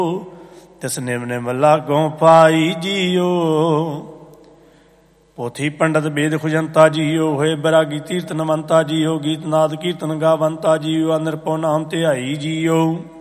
ਤਿਸ ਨਿਮ ਨਿਮ ਲਾਗੋਂ ਪਾਈ ਜੀਓ। ਪੋਥੀ ਪੰਡਤ ਵੇਦ ਖੁਜੰਤਾ ਜੀਓ, ਹੋਏ ਬੈਰਾਗੀ ਤੀਰਤ ਨਮੰਤਾ ਜੀਓ। ਗੀਤ ਨਾਦ ਕੀਰਤਨ ਗਾਵੰਤਾ ਜੀਓ, ਨਿਰਭਉ ਨਾਮ ਧਿਆਈ ਜੀਓ।